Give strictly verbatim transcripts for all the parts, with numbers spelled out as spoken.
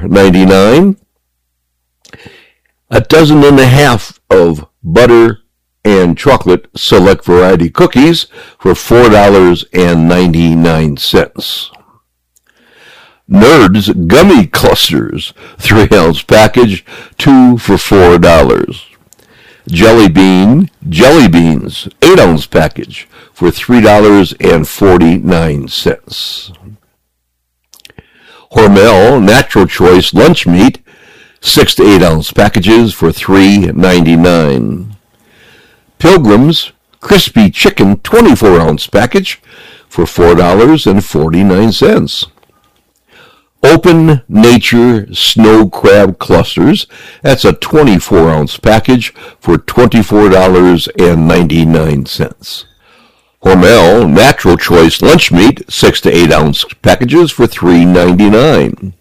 ninety-nine. A dozen and a half of butter and chocolate select variety cookies for four dollars and ninety-nine cents. Nerds Gummy Clusters, three ounce package, two for four dollars. Jelly Bean Jelly Beans, eight ounce package for three dollars and forty-nine cents. Hormel Natural Choice Lunch Meat, six to eight ounce packages for three dollars and ninety-nine cents. Pilgrim's Crispy Chicken twenty-four ounce package for four dollars and forty-nine cents. Open Nature Snow Crab Clusters, that's a twenty-four ounce package for twenty-four dollars and ninety-nine cents. Hormel Natural Choice Lunch Meat, six to eight ounce packages for three dollars and ninety-nine cents.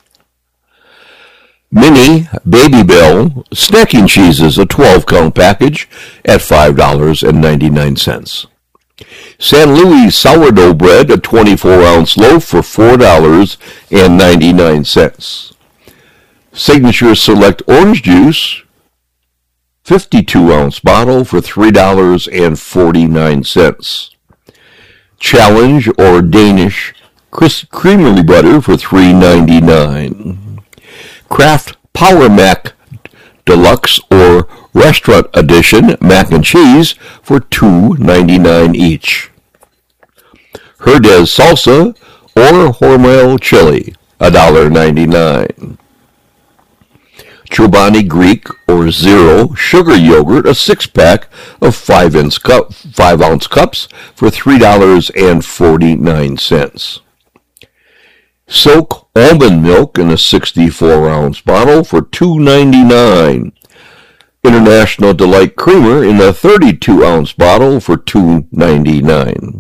Mini Baby Bell Snacking Cheeses, a twelve count package at five dollars and ninety-nine cents. San Luis Sourdough Bread, a twenty-four ounce loaf for four dollars and ninety-nine cents. Signature Select Orange Juice, fifty-two ounce bottle for three dollars and forty-nine cents. Challenge or Danish Creamery Butter for three dollars and ninety-nine cents. Kraft Power Mac Deluxe or Restaurant Edition Mac and Cheese for two dollars and ninety-nine cents each. Herdez Salsa or Hormel Chili, one dollar and ninety-nine cents. Chobani Greek or Zero Sugar Yogurt, a six-pack of five ounce cup, five ounce cups for three dollars and forty-nine cents. Silk Almond Milk in a sixty-four ounce bottle for two dollars and ninety-nine cents. International Delight Creamer in a thirty-two ounce bottle for two dollars and ninety-nine cents.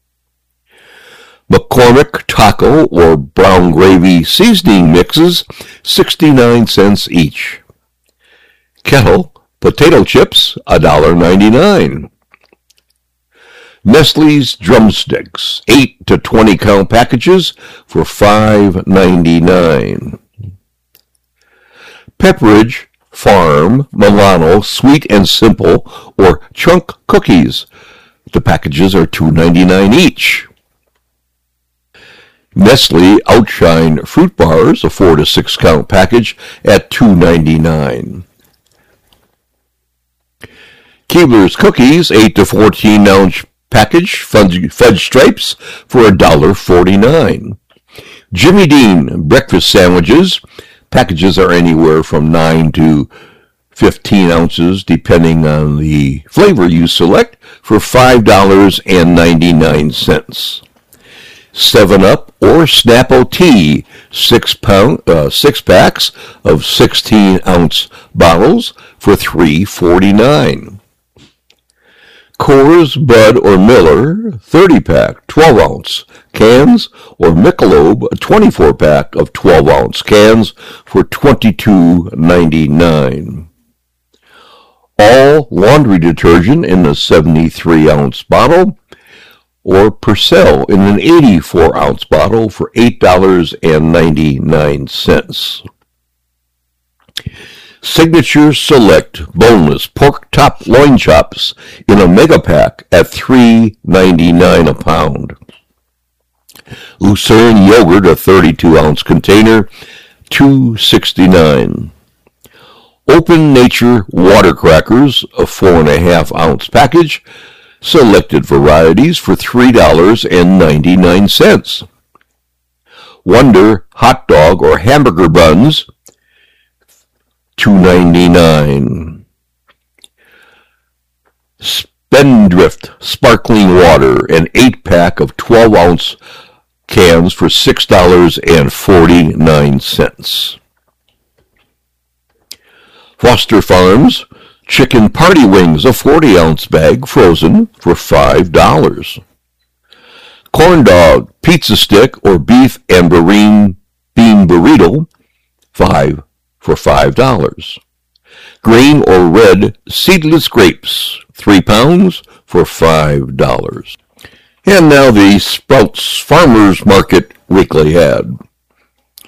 McCormick Taco or Brown Gravy Seasoning Mixes, sixty-nine cents each. Kettle Potato Chips, one dollar and ninety-nine cents. Nestle's Drumsticks, eight to twenty count packages for five dollars and ninety-nine cents. Pepperidge Farm Milano Sweet and Simple or Chunk Cookies. The packages are two dollars and ninety-nine cents each. Nestle Outshine Fruit Bars, a four to six count package at two dollars and ninety-nine cents. Keebler's Cookies, eight to fourteen ounce package, fudge, fudge stripes for one dollar and forty-nine cents. Jimmy Dean Breakfast Sandwiches, packages are anywhere from nine to fifteen ounces, depending on the flavor you select, for five dollars and ninety-nine cents. seven up or Snapple Tea, six pound, uh, six packs of sixteen ounce bottles for three dollars and forty-nine cents. Coors, Bud, or Miller, thirty pack, twelve ounce cans, or Michelob, a twenty-four pack of twelve ounce cans for twenty-two dollars and ninety-nine cents. All laundry detergent in a seventy-three ounce bottle, or Purcell in an eighty-four ounce bottle for eight dollars and ninety-nine cents. Signature Select Boneless Pork Top Loin Chops in a mega pack at three dollars and ninety-nine cents a pound. Lucerne Yogurt, a thirty-two ounce container, two dollars and sixty-nine cents. Open Nature Water Crackers, a four and a half ounce package, selected varieties for three dollars and ninety-nine cents. Wonder Hot Dog or Hamburger Buns, two dollars and ninety-nine cents. Spendthrift Sparkling Water, an eight pack of twelve ounce cans for six dollars and forty-nine cents. Foster Farms Chicken Party Wings, a forty ounce bag, frozen, for five dollars. Corn Dog Pizza Stick or Beef and Bean Burrito, five for five dollars. Green or red seedless grapes, three pounds for five dollars. And now the Sprouts Farmers Market Weekly Ad.